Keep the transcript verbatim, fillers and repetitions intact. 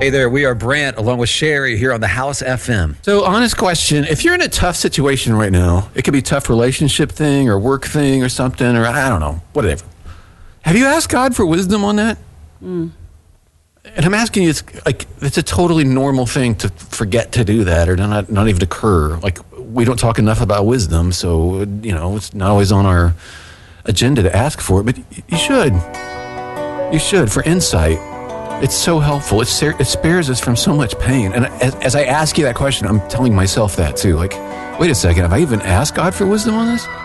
Hey there, we are Brant along with Sherry here on the House F M. So, honest question, if you're in a tough situation right now, it could be a tough relationship thing or work thing or something, or I don't know, whatever. Have you asked God for wisdom on that? Mm. And I'm asking you, it's like, it's a totally normal thing to forget to do that or not, not even occur. Like, we don't talk enough about wisdom, so, you know, it's not always on our agenda to ask for it, but you should. You should, for insight. It's so helpful. It, it spares us from so much pain. And as, as I ask you that question, I'm telling myself that too. Like, wait a second, have I even asked God for wisdom on this?